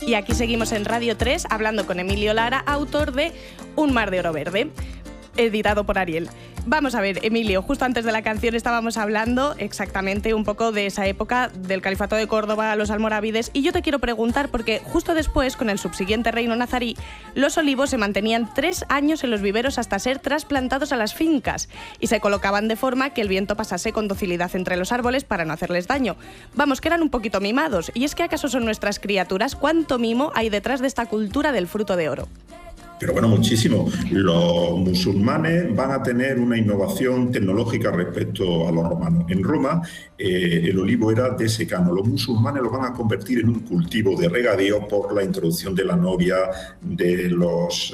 Y aquí seguimos en Radio 3 hablando con Emilio Lara, autor de Un mar de oro verde, editado por Ariel. Vamos a ver, Emilio, justo antes de la canción estábamos hablando exactamente un poco de esa época del Califato de Córdoba, los almorávides, y yo te quiero preguntar porque justo después, con el subsiguiente reino nazarí, los olivos se mantenían 3 años en los viveros hasta ser trasplantados a las fincas y se colocaban de forma que el viento pasase con docilidad entre los árboles para no hacerles daño. Vamos, que eran un poquito mimados. ¿Y es que acaso son nuestras criaturas? ¿Cuánto mimo hay detrás de esta cultura del fruto de oro? Pero bueno, muchísimo. Los musulmanes van a tener una innovación tecnológica respecto a los romanos. En Roma, el olivo era de secano. Los musulmanes lo van a convertir en un cultivo de regadío por la introducción de la novia, de los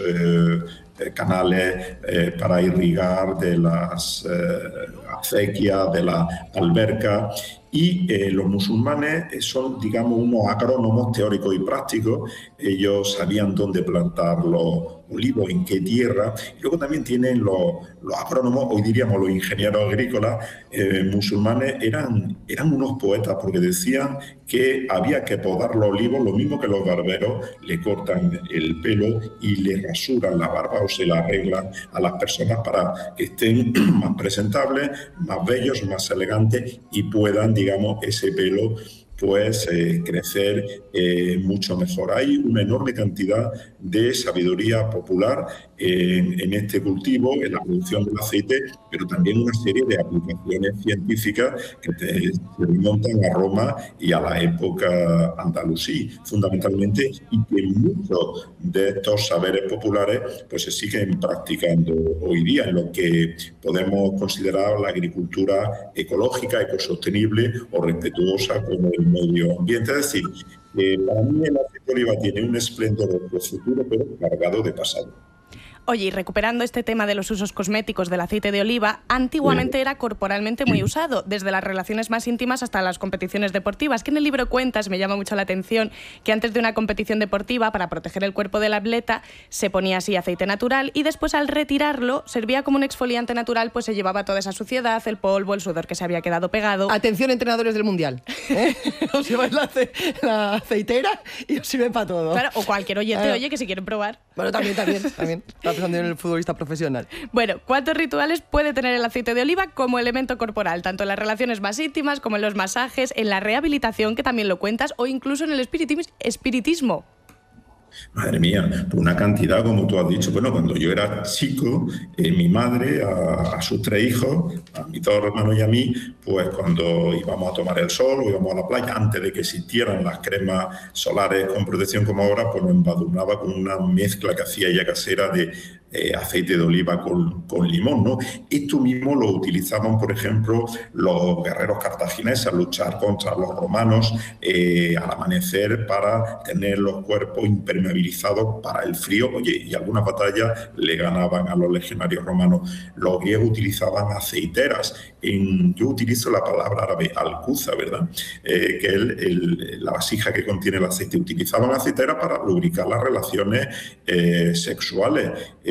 canales para irrigar, de las acequias, de la alberca. Y los musulmanes son, digamos, unos agrónomos teóricos y prácticos. Ellos sabían dónde plantar los olivos, en qué tierra. Y luego también tienen los agrónomos, hoy diríamos los ingenieros agrícolas musulmanes, eran unos poetas porque decían que había que podar los olivos, lo mismo que los barberos le cortan el pelo y le rasuran la barba o se la arreglan a las personas para que estén más presentables, más bellos, más elegantes y puedan, digamos, ese pelo pues crecer mucho mejor. Hay una enorme cantidad de sabiduría popular en este cultivo, en la producción del aceite, pero también una serie de aplicaciones científicas que se remontan a Roma y a la época andalusí, fundamentalmente, y que muchos de estos saberes populares pues se siguen practicando hoy día en lo que podemos considerar la agricultura ecológica, ecosostenible o respetuosa con el medio ambiente. Es decir, para mí el aceite de oliva tiene un esplendor de futuro, pero cargado de pasado. Oye, y recuperando este tema de los usos cosméticos del aceite de oliva, antiguamente era corporalmente muy usado, desde las relaciones más íntimas hasta las competiciones deportivas, que en el libro cuentas, me llama mucho la atención, que antes de una competición deportiva, para proteger el cuerpo del atleta, se ponía así aceite natural y después al retirarlo servía como un exfoliante natural, pues se llevaba toda esa suciedad, el polvo, el sudor que se había quedado pegado. Atención, entrenadores del Mundial, os lleváis la aceitera y os sirve para todo. Claro, o cualquier oyente, oye, que si quieren probar. Bueno, también. Está pensando en el futbolista profesional. Bueno, ¿cuántos rituales puede tener el aceite de oliva como elemento corporal? Tanto en las relaciones más íntimas como en los masajes, en la rehabilitación, que también lo cuentas, o incluso en el espiritismo. Madre mía, una cantidad, como tú has dicho. Bueno, cuando yo era chico, mi madre, a sus 3 hijos, a mis 2 hermanos y a mí, pues cuando íbamos a tomar el sol o íbamos a la playa, antes de que existieran las cremas solares con protección como ahora, pues nos embadurnaba con una mezcla que hacía ella casera de aceite de oliva con limón, ¿no? Esto mismo lo utilizaban, por ejemplo, los guerreros cartagineses al luchar contra los romanos al amanecer para tener los cuerpos impermeabilizados para el frío. Oye, y algunas batallas le ganaban a los legionarios romanos. Los griegos utilizaban aceiteras. Yo utilizo la palabra árabe alcuza, ¿verdad? Que es la vasija que contiene el aceite. Utilizaban aceiteras para lubricar las relaciones sexuales.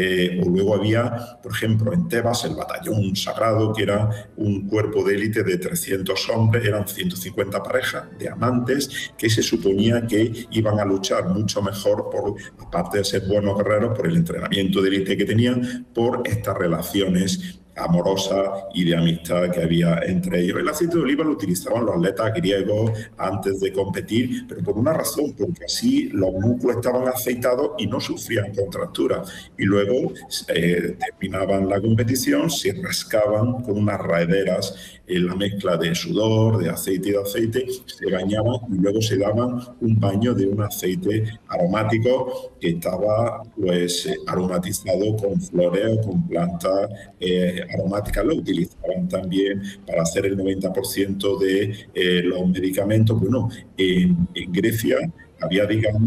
O luego había, por ejemplo, en Tebas, el batallón sagrado, que era un cuerpo de élite de 300 hombres, eran 150 parejas de amantes que se suponía que iban a luchar mucho mejor, aparte de ser buenos guerreros, por el entrenamiento de élite que tenían, por estas relaciones amorosa y de amistad que había entre ellos. El aceite de oliva lo utilizaban los atletas griegos antes de competir, pero por una razón, porque así los músculos estaban aceitados y no sufrían contracturas. Y luego terminaban la competición, se rascaban con unas raederas en la mezcla de sudor, de aceite y de aceite, se bañaban y luego se daban un baño de un aceite aromático que estaba pues aromatizado con flores o con plantas aromáticas. Lo utilizaban también para hacer el 90% de los medicamentos. Bueno, en Grecia había, digamos,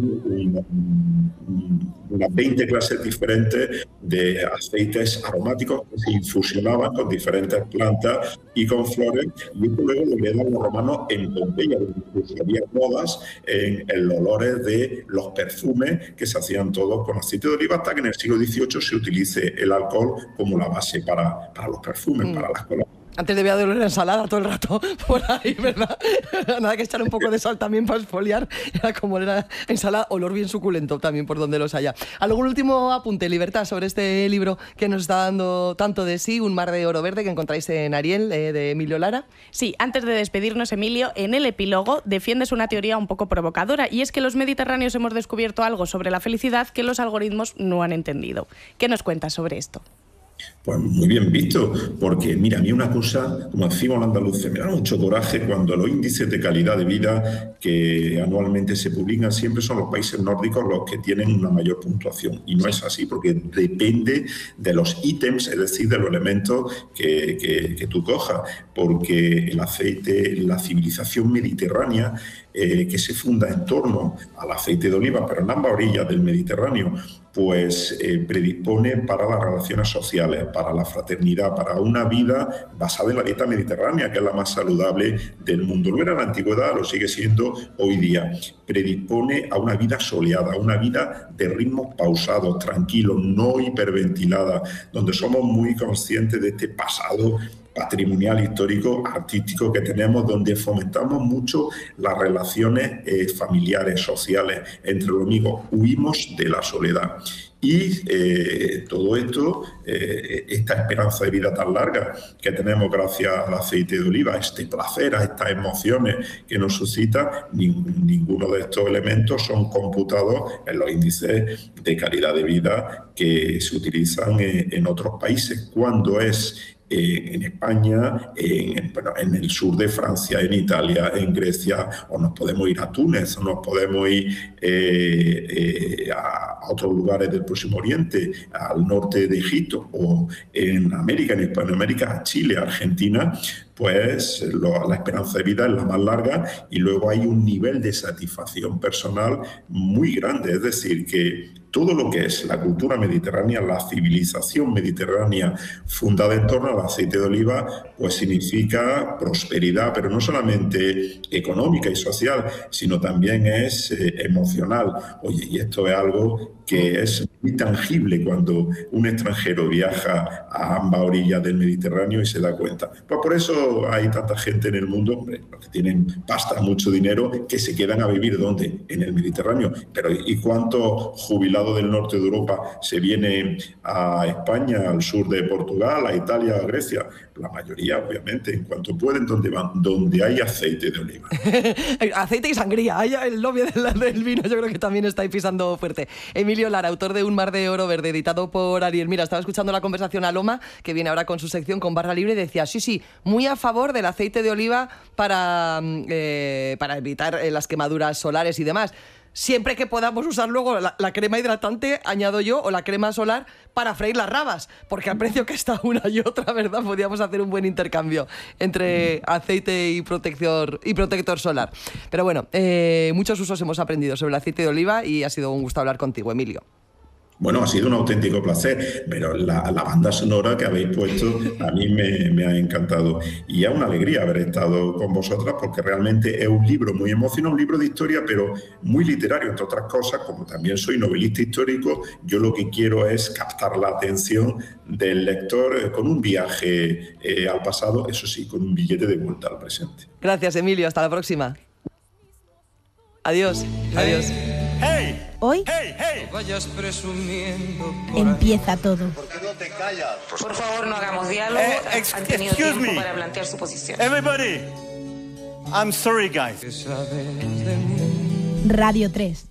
unas 20 clases diferentes de aceites aromáticos que se infusionaban con diferentes plantas y con flores, y esto luego lo heredan los romanos en Pompeya, donde incluso había modas en los olores de los perfumes que se hacían todos con aceite de oliva, hasta que en el siglo XVIII se utilice el alcohol como la base para los perfumes, para las colonias. Antes debía de oler la ensalada todo el rato por ahí, ¿verdad? Nada que echar un poco de sal también para exfoliar. Era como era ensalada, olor bien suculento también por donde los haya. ¿Algún último apunte, Libertad, sobre este libro que nos está dando tanto de sí, Un mar de oro verde, que encontráis en Ariel, de Emilio Lara? Sí, antes de despedirnos, Emilio, en el epílogo defiendes una teoría un poco provocadora, y es que los mediterráneos hemos descubierto algo sobre la felicidad que los algoritmos no han entendido. ¿Qué nos cuentas sobre esto? Pues muy bien visto, porque mira, a mí una cosa, como decimos los andaluces, me da mucho coraje cuando los índices de calidad de vida que anualmente se publican siempre son los países nórdicos los que tienen una mayor puntuación. Y no es así, porque depende de los ítems, es decir, de los elementos que tú cojas, porque el aceite, la civilización mediterránea, que se funda en torno al aceite de oliva, pero en ambas orillas del Mediterráneo, pues predispone para las relaciones sociales, para la fraternidad, para una vida basada en la dieta mediterránea, que es la más saludable del mundo. Lo era en la antigüedad, lo sigue siendo hoy día. Predispone a una vida soleada, a una vida de ritmos pausados, tranquilos, no hiperventilada, donde somos muy conscientes de este pasado patrimonial, histórico, artístico que tenemos, donde fomentamos mucho las relaciones familiares, sociales entre los amigos. Huimos de la soledad. Y todo esto, esta esperanza de vida tan larga que tenemos gracias al aceite de oliva, este placer, a estas emociones que nos suscita, ninguno de estos elementos son computados en los índices de calidad de vida que se utilizan en otros países, cuando es en España, en el sur de Francia, en Italia, en Grecia, o nos podemos ir a Túnez, o nos podemos ir a otros lugares del Próximo Oriente, al norte de Egipto, o en América, en Hispanoamérica, a Chile, a Argentina, pues la esperanza de vida es la más larga, y luego hay un nivel de satisfacción personal muy grande. Es decir, que todo lo que es la cultura mediterránea, la civilización mediterránea fundada en torno al aceite de oliva, pues significa prosperidad, pero no solamente económica y social, sino también es emocional. Oye, y esto es algo que es muy tangible cuando un extranjero viaja a ambas orillas del Mediterráneo y se da cuenta. Pues por eso hay tanta gente en el mundo, hombre, los que tienen pasta, mucho dinero, que se quedan a vivir ¿dónde? En el Mediterráneo. Pero ¿y cuántos jubilados del norte de Europa se vienen a España, al sur de Portugal, a Italia, a Grecia? La mayoría, obviamente, en cuanto pueden, ¿dónde van? Donde hay aceite de oliva. Aceite y sangría. El lobby del vino yo creo que también está ahí pisando fuerte. Emilio Lara, autor de Un mar de oro verde, editado por Ariel. Mira, estaba escuchando la conversación a Loma, que viene ahora con su sección con Barra Libre, y decía, sí, muy a favor del aceite de oliva para evitar las quemaduras solares y demás. Siempre que podamos usar luego la crema hidratante, añado yo, o la crema solar para freír las rabas, porque al precio que está una y otra, ¿verdad? Podríamos hacer un buen intercambio entre aceite y protector solar. Pero bueno, muchos usos hemos aprendido sobre el aceite de oliva y ha sido un gusto hablar contigo, Emilio. Bueno, ha sido un auténtico placer, pero la banda sonora que habéis puesto a mí me ha encantado. Y es una alegría haber estado con vosotras, porque realmente es un libro muy emocionante, un libro de historia, pero muy literario, entre otras cosas. Como también soy novelista histórico, yo lo que quiero es captar la atención del lector con un viaje al pasado, eso sí, con un billete de vuelta al presente. Gracias, Emilio. Hasta la próxima. Adiós. Adiós. Hey. Hoy Vayas presumiendo empieza todo. ¿Por qué no te callas? Por favor, no hagamos diálogo. Han tenido tiempo para plantear su posición. Everybody, I'm sorry, guys. Radio 3.